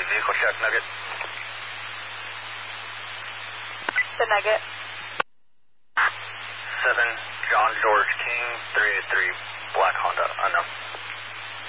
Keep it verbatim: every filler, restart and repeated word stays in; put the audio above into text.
vehicle check, Nugget. The Nugget. seven, John George King, three eight three, black Honda, unknown.